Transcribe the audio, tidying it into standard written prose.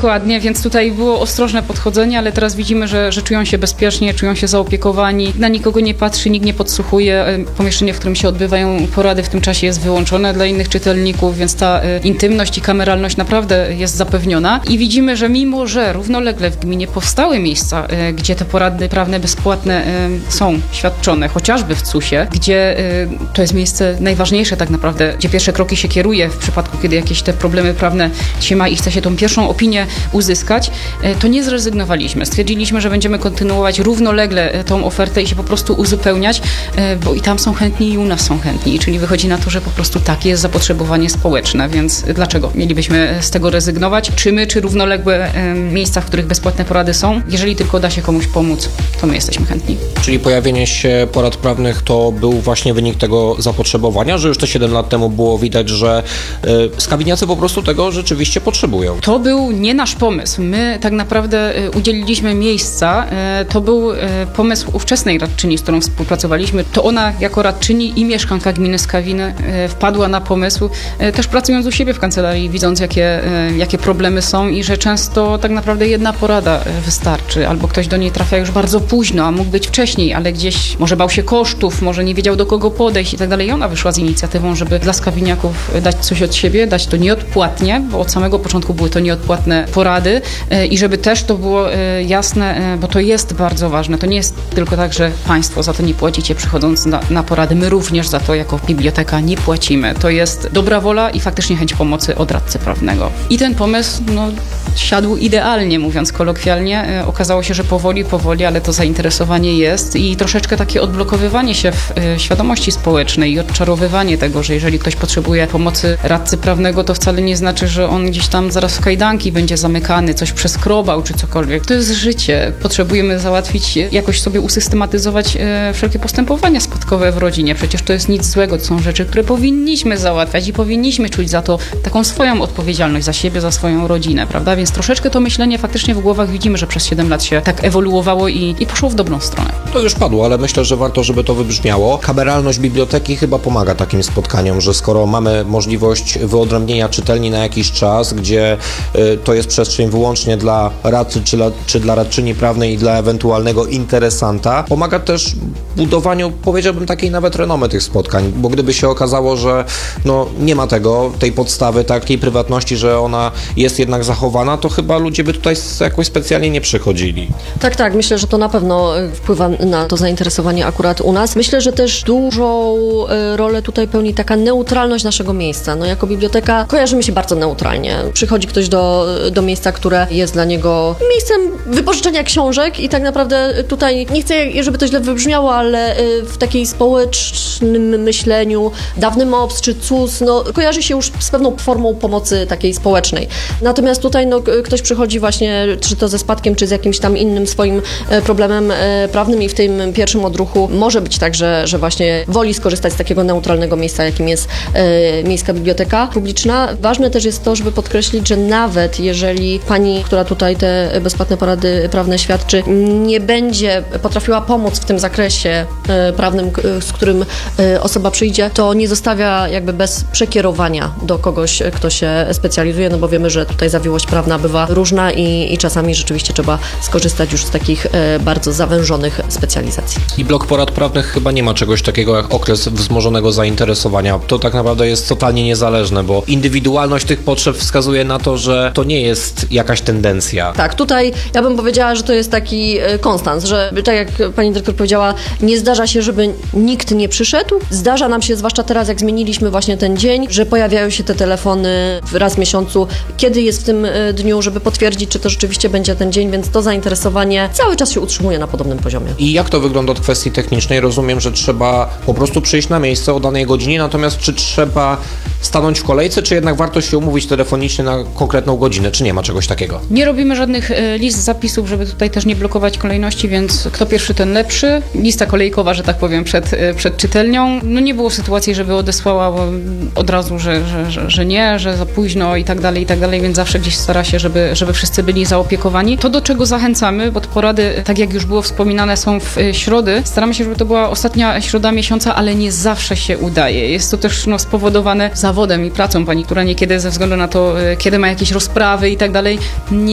Dokładnie, więc tutaj było ostrożne podchodzenie, ale teraz widzimy, że czują się bezpiecznie, czują się zaopiekowani, na nikogo nie patrzy, nikt nie podsłuchuje. Pomieszczenie, w którym się odbywają porady, w tym czasie jest wyłączone dla innych czytelników, więc ta intymność i kameralność naprawdę jest zapewniona. I widzimy, że mimo, że równolegle w gminie powstały miejsca, gdzie te porady prawne bezpłatne są świadczone, chociażby w CUS-ie, gdzie to jest miejsce najważniejsze tak naprawdę, gdzie pierwsze kroki się kieruje w przypadku, kiedy jakieś te problemy prawne się ma i chce się tą pierwszą opinię uzyskać, to nie zrezygnowaliśmy. Stwierdziliśmy, że będziemy kontynuować równolegle tą ofertę i się po prostu uzupełniać, bo i tam są chętni i u nas są chętni, czyli wychodzi na to, że po prostu takie jest zapotrzebowanie społeczne, więc dlaczego mielibyśmy z tego rezygnować? Czy my, czy równoległe miejsca, w których bezpłatne porady są? Jeżeli tylko da się komuś pomóc, to my jesteśmy chętni. Czyli pojawienie się porad prawnych to był właśnie wynik tego zapotrzebowania, że już te 7 lat temu było widać, że skawiniacy po prostu tego rzeczywiście potrzebują. To był nie nasz pomysł. My tak naprawdę udzieliliśmy miejsca. To był pomysł ówczesnej radczyni, z którą współpracowaliśmy. To ona jako radczyni i mieszkanka gminy Skawiny wpadła na pomysł, też pracując u siebie w kancelarii, widząc jakie problemy są i że często tak naprawdę jedna porada wystarczy, albo ktoś do niej trafia już bardzo późno, a mógł być wcześniej, ale gdzieś może bał się kosztów, może nie wiedział do kogo podejść i tak dalej. I ona wyszła z inicjatywą, żeby dla skawiniaków dać coś od siebie, dać to nieodpłatnie, bo od samego początku były to nieodpłatne porady i żeby też to było jasne, bo to jest bardzo ważne. To nie jest tylko tak, że państwo za to nie płacicie przychodząc na porady. My również za to jako biblioteka nie płacimy. To jest dobra wola i faktycznie chęć pomocy od radcy prawnego. I ten pomysł siadł idealnie, mówiąc kolokwialnie. Okazało się, że powoli, ale to zainteresowanie jest i troszeczkę takie odblokowywanie się w świadomości społecznej i odczarowywanie tego, że jeżeli ktoś potrzebuje pomocy radcy prawnego, to wcale nie znaczy, że on gdzieś tam zaraz w kajdanki będzie zamykany, coś przeskrobał czy cokolwiek. To jest życie. Potrzebujemy załatwić, jakoś sobie usystematyzować wszelkie postępowania spadkowe w rodzinie. Przecież to jest nic złego. To są rzeczy, które powinniśmy załatwiać i powinniśmy czuć za to taką swoją odpowiedzialność za siebie, za swoją rodzinę, prawda? Więc troszeczkę to myślenie faktycznie w głowach widzimy, że przez 7 lat się tak ewoluowało i poszło w dobrą stronę. To już padło, ale myślę, że warto, żeby to wybrzmiało. Kameralność biblioteki chyba pomaga takim spotkaniom, że skoro mamy możliwość wyodrębnienia czytelni na jakiś czas, gdzie to jest przestrzeń wyłącznie dla radcy czy dla radczyni prawnej i dla ewentualnego interesanta, pomaga też budowaniu, powiedziałbym, takiej nawet renomy tych spotkań, bo gdyby się okazało, że nie ma tej podstawy, takiej prywatności, że ona jest jednak zachowana, to chyba ludzie by tutaj jakoś specjalnie nie przychodzili. Tak, myślę, że to na pewno wpływa na to zainteresowanie akurat u nas. Myślę, że też dużą rolę tutaj pełni taka neutralność naszego miejsca. Jako biblioteka kojarzymy się bardzo neutralnie. Przychodzi ktoś do miejsca, które jest dla niego miejscem wypożyczenia książek i tak naprawdę tutaj, nie chcę, żeby to źle wybrzmiało, ale w takiej społecznym myśleniu dawny MOPS czy CUS, kojarzy się już z pewną formą pomocy takiej społecznej. Natomiast tutaj ktoś przychodzi właśnie, czy to ze spadkiem, czy z jakimś tam innym swoim problemem prawnym i w tym pierwszym odruchu może być tak, że właśnie woli skorzystać z takiego neutralnego miejsca, jakim jest Miejska Biblioteka Publiczna. Ważne też jest to, żeby podkreślić, że nawet jeżeli pani, która tutaj te bezpłatne porady prawne świadczy, nie będzie potrafiła pomóc w tym zakresie prawnym, z którym osoba przyjdzie, to nie zostawia jakby bez przekierowania do kogoś, kto się specjalizuje, bo wiemy, że tutaj zawiłość prawna bywa różna i czasami rzeczywiście trzeba skorzystać już z takich bardzo zawężonych specjalizacji. I blok porad prawnych chyba nie ma czegoś takiego jak okres wzmożonego zainteresowania. To tak naprawdę jest totalnie niezależne, bo indywidualność tych potrzeb wskazuje na to, że to nie jest jakaś tendencja. Tak, tutaj ja bym powiedziała, że to jest taki konstans, że tak jak pani dyrektor powiedziała, nie zdarza się, żeby nikt nie przyszedł. Zdarza nam się, zwłaszcza teraz, jak zmieniliśmy właśnie ten dzień, że pojawiają się te telefony raz w miesiącu, kiedy jest w tym dniu, żeby potwierdzić, czy to rzeczywiście będzie ten dzień, więc to zainteresowanie cały czas się utrzymuje na podobnym poziomie. I jak to wygląda od kwestii technicznej? Rozumiem, że trzeba po prostu przyjść na miejsce o danej godzinie, natomiast czy trzeba stanąć w kolejce, czy jednak warto się umówić telefonicznie na konkretną godzinę, czy nie ma czegoś takiego? Nie robimy żadnych list zapisów, żeby tutaj też nie blokować kolejności, więc kto pierwszy, ten lepszy. Lista kolejkowa, że tak powiem, przed czytelnią. Nie było sytuacji, żeby odesłała od razu, że nie, że za późno i tak dalej, więc zawsze gdzieś stara się, żeby wszyscy byli zaopiekowani. To, do czego zachęcamy, bo te porady, tak jak już było wspominane, są w środy. Staramy się, żeby to była ostatnia środa miesiąca, ale nie zawsze się udaje. Jest to też spowodowane zawodem i pracą pani, która niekiedy ze względu na to, kiedy ma jakieś rozprawy i tak dalej,